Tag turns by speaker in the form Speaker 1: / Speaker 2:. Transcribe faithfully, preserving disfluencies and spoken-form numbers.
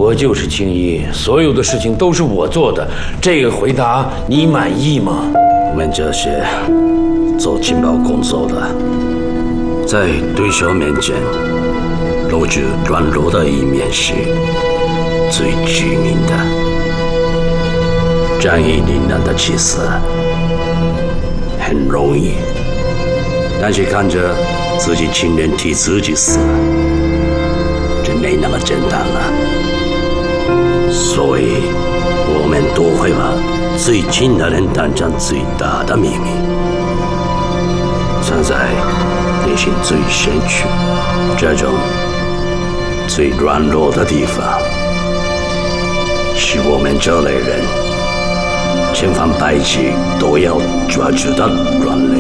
Speaker 1: 我就是青衣，所有的事情都是我做的。这个回答你满意吗？
Speaker 2: 我们这些做情报工作的，在对手面前露出软弱的一面是最致命的。战意凛然的气势很容易，但是看着自己亲人替自己死，就没那么简单了。所以，我们都会把最近的人当成最大的秘密，藏在内心最深处，这种最软弱的地方，是我们这类人千方百计都要抓住的软肋。